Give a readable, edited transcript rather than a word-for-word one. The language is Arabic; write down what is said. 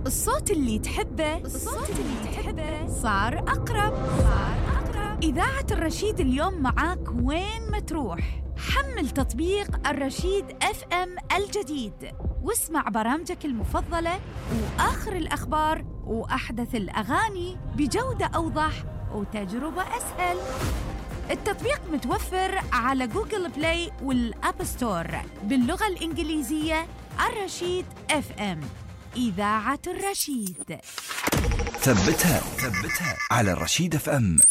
الصوت اللي تحبه صار أقرب. إذاعة الرشيد اليوم معاك وين ما تروح. حمل تطبيق الرشيد FM الجديد واسمع برامجك المفضلة وآخر الأخبار وأحدث الأغاني بجودة أوضح وتجربة أسهل. التطبيق متوفر على جوجل بلاي والأب ستور باللغة الإنجليزية. الرشيد FM، إذاعة الرشيد. ثبتها على الرشيد FM.